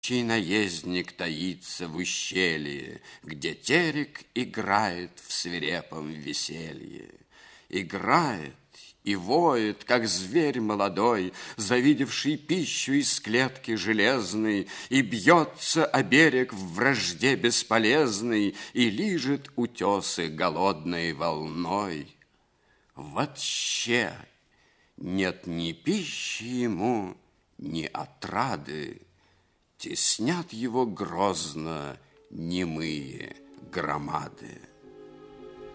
Чей наездник таится в ущелье, где терек играет в свирепом веселье. Играет и воет, как зверь молодой, завидевший пищу из клетки железной, и бьется о берег в вражде бесполезной, и лижет утесы голодной волной. Вообще нет ни пищи ему, ни отрады, теснят его грозно немые громады.